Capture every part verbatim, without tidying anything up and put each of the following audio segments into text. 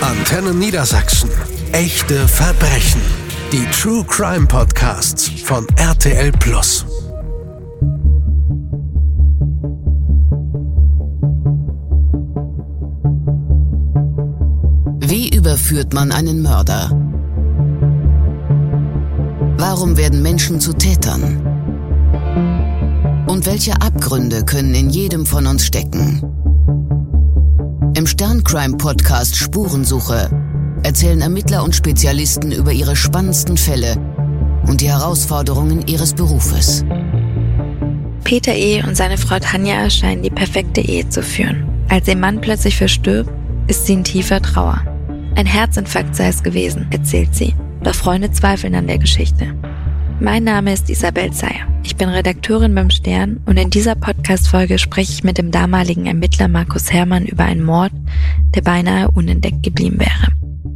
Antenne Niedersachsen. Echte Verbrechen. Die True Crime Podcasts von R T L Plus. Wie überführt man einen Mörder? Warum werden Menschen zu Tätern? Und welche Abgründe können in jedem von uns stecken? Im Stern-Crime-Podcast Spurensuche erzählen Ermittler und Spezialisten über ihre spannendsten Fälle und die Herausforderungen ihres Berufes. Peter E. und seine Frau Tanja scheinen die perfekte Ehe zu führen. Als ihr Mann plötzlich verstirbt, ist sie in tiefer Trauer. Ein Herzinfarkt sei es gewesen, erzählt sie. Doch Freunde zweifeln an der Geschichte. Mein Name ist Isabel Zeyer. Ich bin Redakteurin beim Stern und in dieser Podcast-Folge spreche ich mit dem damaligen Ermittler Markus Herrmann über einen Mord, der beinahe unentdeckt geblieben wäre.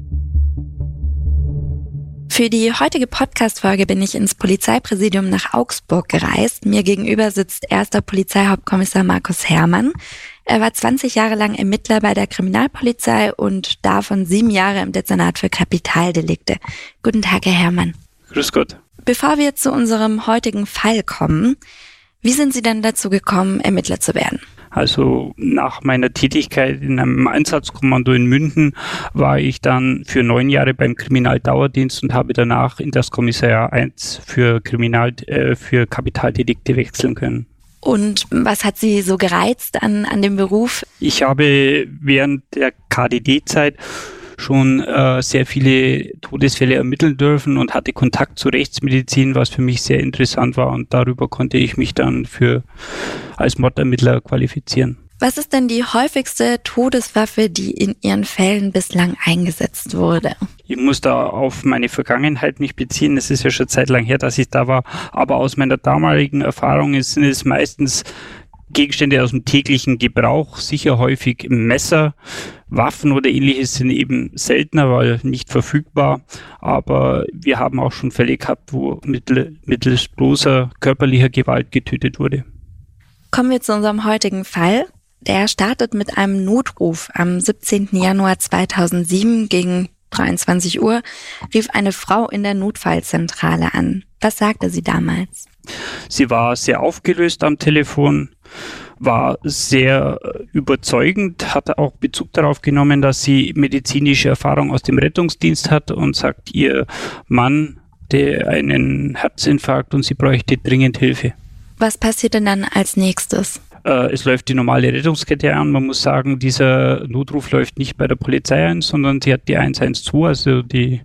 Für die heutige Podcast-Folge bin ich ins Polizeipräsidium nach Augsburg gereist. Mir gegenüber sitzt erster Polizeihauptkommissar Markus Herrmann. Er war zwanzig Jahre lang Ermittler bei der Kriminalpolizei und davon sieben Jahre im Dezernat für Kapitaldelikte. Guten Tag, Herr Herrmann. Grüß Gott. Bevor wir zu unserem heutigen Fall kommen, wie sind Sie denn dazu gekommen, Ermittler zu werden? Also nach meiner Tätigkeit in einem Einsatzkommando in München war ich dann für neun Jahre beim Kriminaldauerdienst und habe danach in das Kommissariat eins für Kriminal, äh, für Kapitaldelikte wechseln können. Und was hat Sie so gereizt an, an dem Beruf? Ich habe während der K D D-Zeit schon äh, sehr viele Todesfälle ermitteln dürfen und hatte Kontakt zur Rechtsmedizin, was für mich sehr interessant war, und darüber konnte ich mich dann für als Mordermittler qualifizieren. Was ist denn die häufigste Todeswaffe, die in Ihren Fällen bislang eingesetzt wurde? Ich muss da auf meine Vergangenheit nicht beziehen, es ist ja schon Zeit lang her, dass ich da war, aber aus meiner damaligen Erfahrung sind es meistens Gegenstände aus dem täglichen Gebrauch, sicher häufig Messer, Waffen oder ähnliches sind eben seltener, weil nicht verfügbar, aber wir haben auch schon Fälle gehabt, wo mittel, mittels bloßer körperlicher Gewalt getötet wurde. Kommen wir zu unserem heutigen Fall. Der startet mit einem Notruf. Am siebzehnten Januar zweitausendsieben gegen dreiundzwanzig Uhr rief eine Frau in der Notfallzentrale an. Was sagte sie damals? Sie war sehr aufgelöst am Telefon, war sehr überzeugend, hat auch Bezug darauf genommen, dass sie medizinische Erfahrung aus dem Rettungsdienst hat und sagt, ihr Mann hatte einen Herzinfarkt und sie bräuchte dringend Hilfe. Was passiert denn dann als nächstes? Äh, es läuft die normale Rettungskette an. Man muss sagen, dieser Notruf läuft nicht bei der Polizei ein, sondern sie hat die eins eins zwei, also die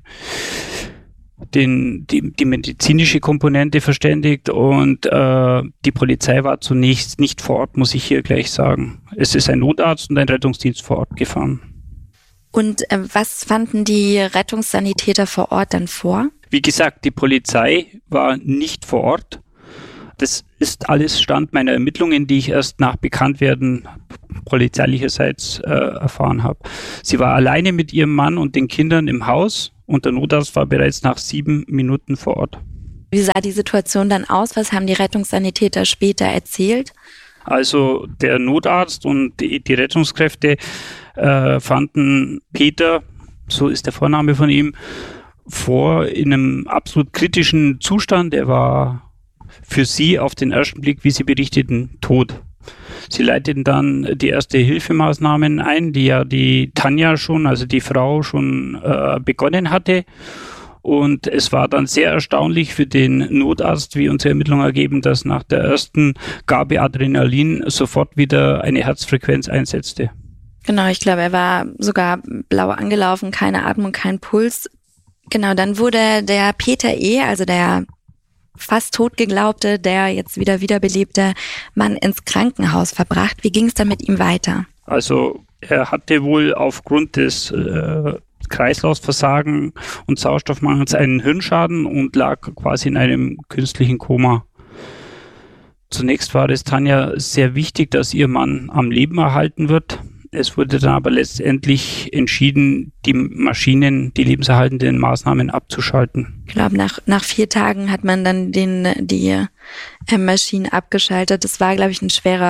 Den, die, die medizinische Komponente verständigt, und äh, die Polizei war zunächst nicht vor Ort, muss ich hier gleich sagen. Es ist ein Notarzt und ein Rettungsdienst vor Ort gefahren. Und äh, was fanden die Rettungssanitäter vor Ort dann vor? Wie gesagt, die Polizei war nicht vor Ort. Das ist alles Stand meiner Ermittlungen, die ich erst nach Bekanntwerden polizeilicherseits äh, erfahren habe. Sie war alleine mit ihrem Mann und den Kindern im Haus. Und der Notarzt war bereits nach sieben Minuten vor Ort. Wie sah die Situation dann aus? Was haben die Rettungssanitäter später erzählt? Also der Notarzt und die, die Rettungskräfte äh, fanden Peter, so ist der Vorname von ihm, vor in einem absolut kritischen Zustand. Er war für sie auf den ersten Blick, wie sie berichteten, tot. Sie leiteten dann die erste Hilfemaßnahmen ein, die ja die Tanja schon, also die Frau schon äh, begonnen hatte. Und es war dann sehr erstaunlich für den Notarzt, wie unsere Ermittlungen ergeben, dass nach der ersten Gabe Adrenalin sofort wieder eine Herzfrequenz einsetzte. Genau, ich glaube, er war sogar blau angelaufen, keine Atmung, kein Puls. Genau, dann wurde der Peter E., also der fast tot geglaubte, der jetzt wieder wiederbelebte Mann ins Krankenhaus verbracht. Wie ging es dann mit ihm weiter? Also er hatte wohl aufgrund des äh, Kreislaufversagen und Sauerstoffmangels einen Hirnschaden und lag quasi in einem künstlichen Koma. Zunächst war es Tanja sehr wichtig, dass ihr Mann am Leben erhalten wird. Es wurde dann aber letztendlich entschieden, die Maschinen, die lebenserhaltenden Maßnahmen abzuschalten. Ich glaube, nach, nach vier Tagen hat man dann den, die äh, Maschinen abgeschaltet. Das war, glaube ich, ein schwerer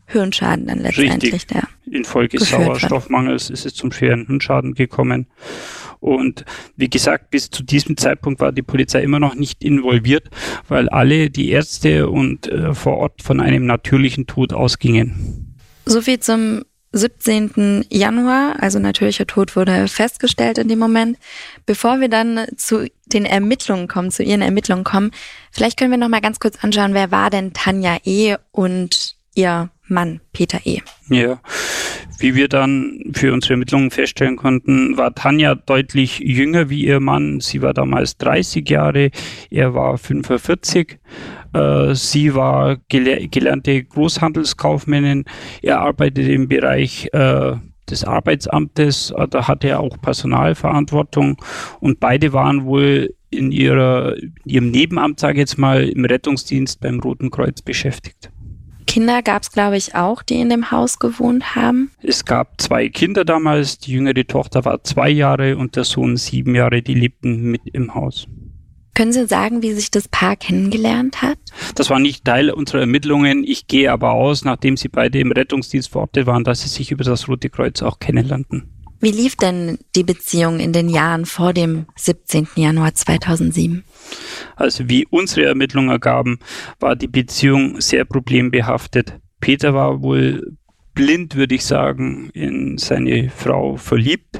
Hirnschaden dann letztendlich. Richtig. Der Infolge Sauerstoffmangels ist es zum schweren Hirnschaden gekommen. Und wie gesagt, bis zu diesem Zeitpunkt war die Polizei immer noch nicht involviert, weil alle die Ärzte und äh, vor Ort von einem natürlichen Tod ausgingen. Soviel zum siebzehnten Januar, also natürlicher Tod wurde festgestellt in dem Moment. Bevor wir dann zu den Ermittlungen kommen, zu ihren Ermittlungen kommen, vielleicht können wir noch mal ganz kurz anschauen, wer war denn Tanja E. und ihr Mann Peter E.? Ja, wie wir dann für unsere Ermittlungen feststellen konnten, war Tanja deutlich jünger wie ihr Mann. Sie war damals dreißig Jahre, er war fünfundvierzig. Äh, sie war gele- gelernte Großhandelskaufmännin. Er arbeitete im Bereich äh, des Arbeitsamtes, da hatte er auch Personalverantwortung und beide waren wohl in, ihrer, in ihrem Nebenamt, sage ich jetzt mal, im Rettungsdienst beim Roten Kreuz beschäftigt. Kinder gab es, glaube ich, auch, die in dem Haus gewohnt haben. Es gab zwei Kinder damals. Die jüngere Tochter war zwei Jahre und der Sohn sieben Jahre. Die lebten mit im Haus. Können Sie sagen, wie sich das Paar kennengelernt hat? Das war nicht Teil unserer Ermittlungen. Ich gehe aber aus, nachdem sie beide im Rettungsdienst verortet waren, dass sie sich über das Rote Kreuz auch kennenlernten. Wie lief denn die Beziehung in den Jahren vor dem siebzehnten Januar zweitausendsieben? Also wie unsere Ermittlungen ergaben, war die Beziehung sehr problembehaftet. Peter war wohl blind, würde ich sagen, in seine Frau verliebt.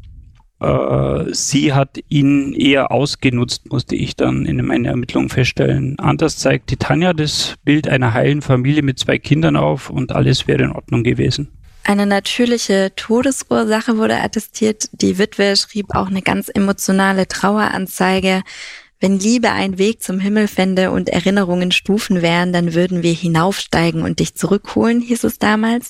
Äh, sie hat ihn eher ausgenutzt, musste ich dann in meinen Ermittlungen feststellen. Anders zeigt die Tanja das Bild einer heilen Familie mit zwei Kindern auf und alles wäre in Ordnung gewesen. Eine natürliche Todesursache wurde attestiert. Die Witwe schrieb auch eine ganz emotionale Traueranzeige. Wenn Liebe ein Weg zum Himmel fände und Erinnerungen Stufen wären, dann würden wir hinaufsteigen und dich zurückholen, hieß es damals.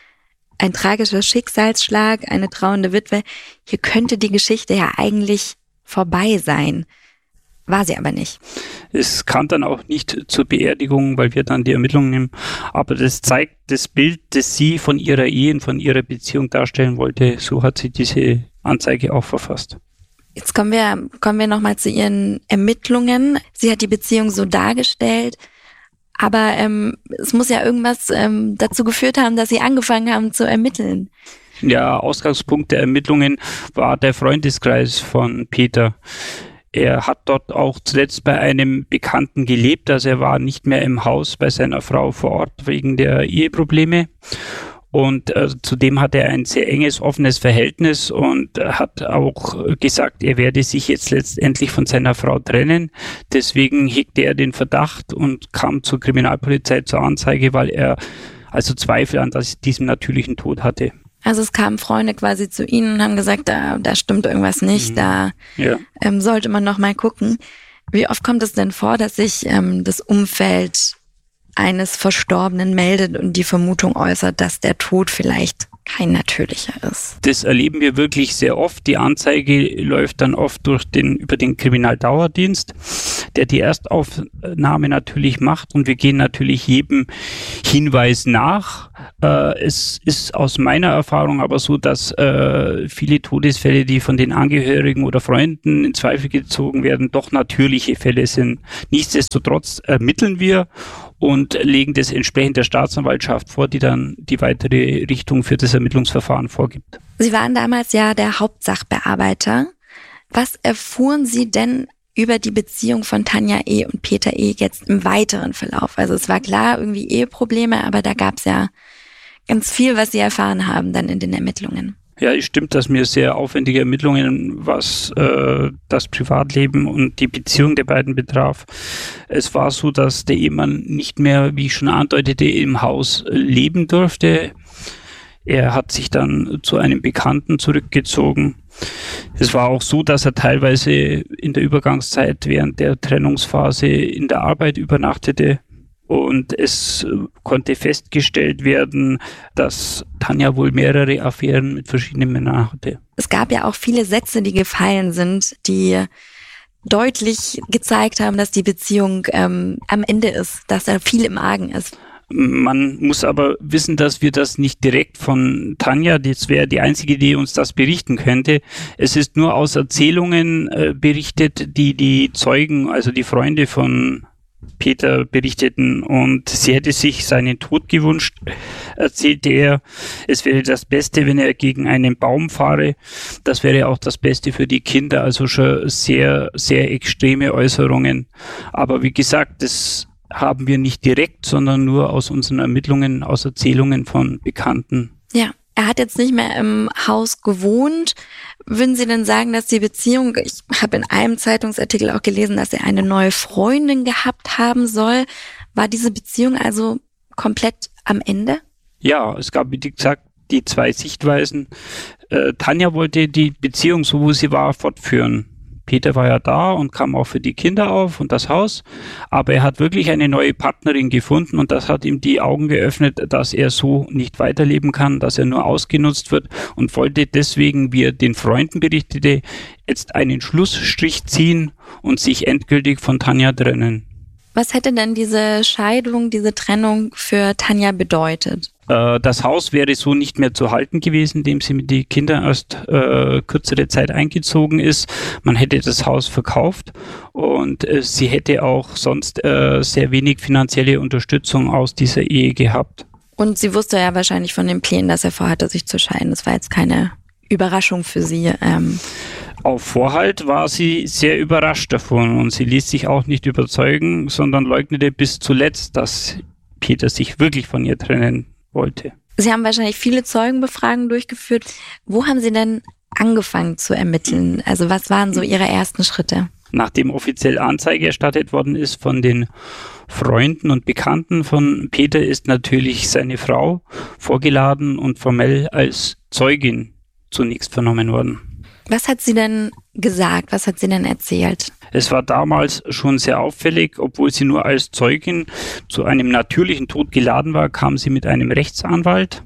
Ein tragischer Schicksalsschlag, eine trauernde Witwe. Hier könnte die Geschichte ja eigentlich vorbei sein. War sie aber nicht. Es kam dann auch nicht zur Beerdigung, weil wir dann die Ermittlungen nehmen. Aber das zeigt das Bild, das sie von ihrer Ehe und von ihrer Beziehung darstellen wollte. So hat sie diese Anzeige auch verfasst. Jetzt kommen wir, kommen wir nochmal zu ihren Ermittlungen. Sie hat die Beziehung so dargestellt. Aber ähm, es muss ja irgendwas ähm, dazu geführt haben, dass sie angefangen haben zu ermitteln. Ja, Ausgangspunkt der Ermittlungen war der Freundeskreis von Peter. Er hat dort auch zuletzt bei einem Bekannten gelebt, also er war nicht mehr im Haus bei seiner Frau vor Ort wegen der Eheprobleme. Und äh, zudem hat er ein sehr enges, offenes Verhältnis und äh, hat auch gesagt, er werde sich jetzt letztendlich von seiner Frau trennen. Deswegen hegte er den Verdacht und kam zur Kriminalpolizei zur Anzeige, weil er also Zweifel an das, diesem natürlichen Tod hatte. Also es kamen Freunde quasi zu Ihnen und haben gesagt, da, da stimmt irgendwas nicht, mhm. da ja. ähm, sollte man noch mal gucken. Wie oft kommt es denn vor, dass sich ähm, das Umfeld eines Verstorbenen meldet und die Vermutung äußert, dass der Tod vielleicht kein natürlicher ist? Das erleben wir wirklich sehr oft. Die Anzeige läuft dann oft durch den, über den Kriminaldauerdienst, der die Erstaufnahme natürlich macht und wir gehen natürlich jedem Hinweis nach. Äh, es ist aus meiner Erfahrung aber so, dass äh, viele Todesfälle, die von den Angehörigen oder Freunden in Zweifel gezogen werden, doch natürliche Fälle sind. Nichtsdestotrotz ermitteln wir und legen das entsprechend der Staatsanwaltschaft vor, die dann die weitere Richtung für das Ermittlungsverfahren vorgibt. Sie waren damals ja der Hauptsachbearbeiter. Was erfuhren Sie denn über die Beziehung von Tanja E. und Peter E. jetzt im weiteren Verlauf? Also es war klar, irgendwie Eheprobleme, aber da gab es ja ganz viel, was Sie erfahren haben dann in den Ermittlungen. Ja, es stimmt, dass mir sehr aufwendige Ermittlungen, was äh, das Privatleben und die Beziehung der beiden betraf. Es war so, dass der Ehemann nicht mehr, wie ich schon andeutete, im Haus leben durfte. Er hat sich dann zu einem Bekannten zurückgezogen. Es war auch so, dass er teilweise in der Übergangszeit während der Trennungsphase in der Arbeit übernachtete. Und es konnte festgestellt werden, dass Tanja wohl mehrere Affären mit verschiedenen Männern hatte. Es gab ja auch viele Sätze, die gefallen sind, die deutlich gezeigt haben, dass die Beziehung ähm, am Ende ist, dass da viel im Argen ist. Man muss aber wissen, dass wir das nicht direkt von Tanja, das wäre die einzige, die uns das berichten könnte. Es ist nur aus Erzählungen äh, berichtet, die die Zeugen, also die Freunde von Peter berichteten und sie hätte sich seinen Tod gewünscht, erzählte er. Es wäre das Beste, wenn er gegen einen Baum fahre. Das wäre auch das Beste für die Kinder. Also schon sehr, sehr extreme Äußerungen. Aber wie gesagt, das haben wir nicht direkt, sondern nur aus unseren Ermittlungen, aus Erzählungen von Bekannten. Ja, er hat jetzt nicht mehr im Haus gewohnt. Würden Sie denn sagen, dass die Beziehung, ich habe in einem Zeitungsartikel auch gelesen, dass er eine neue Freundin gehabt haben soll. War diese Beziehung also komplett am Ende? Ja, es gab, wie gesagt, die zwei Sichtweisen. Äh, Tanja wollte die Beziehung, so wo sie war, fortführen. Peter war ja da und kam auch für die Kinder auf und das Haus, aber er hat wirklich eine neue Partnerin gefunden und das hat ihm die Augen geöffnet, dass er so nicht weiterleben kann, dass er nur ausgenutzt wird und wollte deswegen, wie er den Freunden berichtete, jetzt einen Schlussstrich ziehen und sich endgültig von Tanja trennen. Was hätte denn diese Scheidung, diese Trennung für Tanja bedeutet? Das Haus wäre so nicht mehr zu halten gewesen, indem sie mit den Kindern erst äh, kürzere Zeit eingezogen ist. Man hätte das Haus verkauft und äh, sie hätte auch sonst äh, sehr wenig finanzielle Unterstützung aus dieser Ehe gehabt. Und sie wusste ja wahrscheinlich von den Plänen, dass er vorhatte, sich zu scheiden. Das war jetzt keine Überraschung für sie. Ähm Auf Vorhalt war sie sehr überrascht davon und sie ließ sich auch nicht überzeugen, sondern leugnete bis zuletzt, dass Peter sich wirklich von ihr trennen wollte. Sie haben wahrscheinlich viele Zeugenbefragungen durchgeführt. Wo haben Sie denn angefangen zu ermitteln? Also was waren so Ihre ersten Schritte? Nachdem offiziell Anzeige erstattet worden ist von den Freunden und Bekannten von Peter, ist natürlich seine Frau vorgeladen und formell als Zeugin zunächst vernommen worden. Was hat sie denn gesagt? Was hat sie denn erzählt? Es war damals schon sehr auffällig, obwohl sie nur als Zeugin zu einem natürlichen Tod geladen war, kam sie mit einem Rechtsanwalt.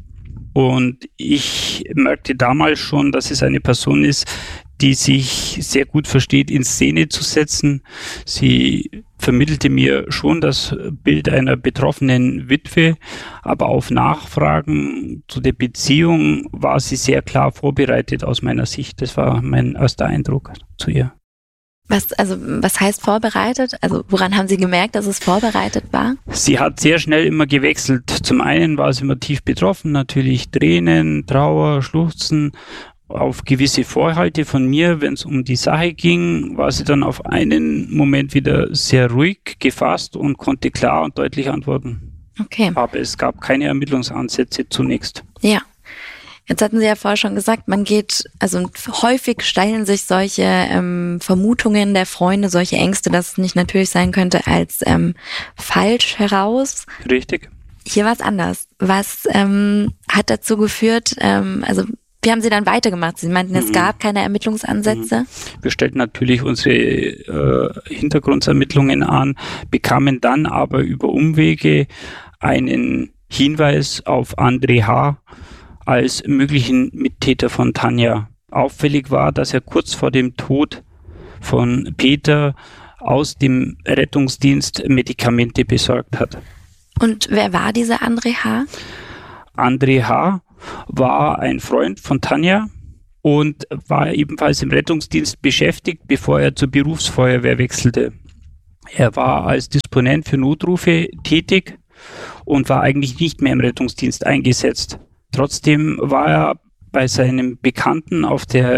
Und ich merkte damals schon, dass es eine Person ist, die sich sehr gut versteht, in Szene zu setzen. Sie vermittelte mir schon das Bild einer betroffenen Witwe, aber auf Nachfragen zu der Beziehung war sie sehr klar vorbereitet aus meiner Sicht. Das war mein erster Eindruck zu ihr. Was, also, was heißt vorbereitet? Also woran haben Sie gemerkt, dass es vorbereitet war? Sie hat sehr schnell immer gewechselt. Zum einen war sie immer tief betroffen, natürlich Tränen, Trauer, Schluchzen. Auf gewisse Vorhalte von mir, wenn es um die Sache ging, war sie dann auf einen Moment wieder sehr ruhig gefasst und konnte klar und deutlich antworten. Okay. Aber es gab keine Ermittlungsansätze zunächst. Ja. Jetzt hatten Sie ja vorher schon gesagt, man geht, also häufig stellen sich solche ähm, Vermutungen der Freunde, solche Ängste, dass es nicht natürlich sein könnte, als ähm, falsch heraus. Richtig. Hier war es anders. Was ähm, hat dazu geführt, ähm, also wie haben Sie dann weitergemacht? Sie meinten, es mhm. gab keine Ermittlungsansätze? Wir stellten natürlich unsere äh, Hintergrundsermittlungen an, bekamen dann aber über Umwege einen Hinweis auf André H. als möglichen Mittäter von Tanja. Auffällig war, dass er kurz vor dem Tod von Peter aus dem Rettungsdienst Medikamente besorgt hat. Und wer war dieser André H.? André H. war ein Freund von Tanja und war ebenfalls im Rettungsdienst beschäftigt, bevor er zur Berufsfeuerwehr wechselte. Er war als Disponent für Notrufe tätig und war eigentlich nicht mehr im Rettungsdienst eingesetzt. Trotzdem war er bei seinem Bekannten auf der